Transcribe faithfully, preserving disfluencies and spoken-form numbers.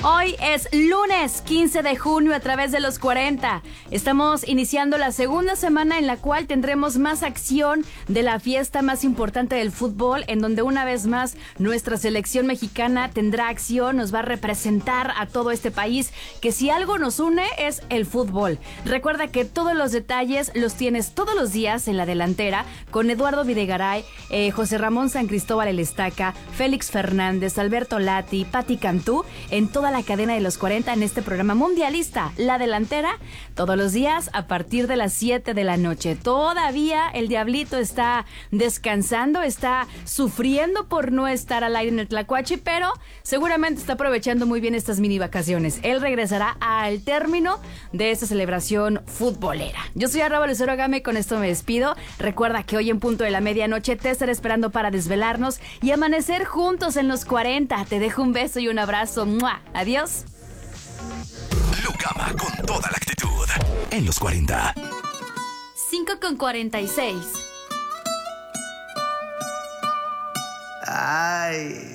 Hoy es lunes quince de junio a través de los cuarenta. Estamos iniciando la segunda semana en la cual tendremos más acción de la fiesta más importante del fútbol, en donde una vez más nuestra selección mexicana tendrá acción, nos va a representar a todo este país, que si algo nos une es el fútbol. Recuerda que todos los detalles los tienes todos los días en la delantera con Eduardo Videgaray, eh, José Ramón San Cristóbal El Estaca, Félix Fernández, Alberto Lati, Pati Cantú, en toda la cadena de los cuarenta en este programa mundialista, La Delantera, todos los días a partir de las siete de la noche. Todavía el Diablito está descansando, está sufriendo por no estar al aire en el Tlacuache, pero seguramente está aprovechando muy bien estas mini vacaciones. Él regresará al término de esta celebración futbolera. Yo soy arroba Lucero Agame y con esto me despido. Recuerda que hoy en punto de la medianoche te estaré esperando para desvelarnos y amanecer juntos en los cuarenta. Te dejo un beso y un abrazo. ¡Mua! Adiós. Lucama con toda la actitud en los cuarenta. cinco con cuarenta y seis. Ay.